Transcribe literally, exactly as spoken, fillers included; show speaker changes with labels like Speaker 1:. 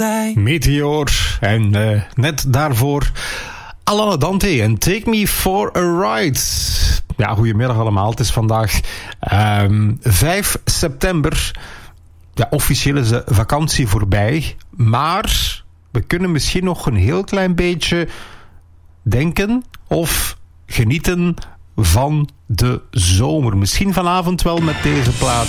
Speaker 1: Meteor en uh, net daarvoor Alana Dante en Take Me For A Ride. Ja, goedemiddag allemaal. Het is vandaag um, vijf september. Ja, officieel is de vakantie voorbij. Maar we kunnen misschien nog een heel klein beetje denken of genieten van de zomer. Misschien vanavond wel met deze plaat.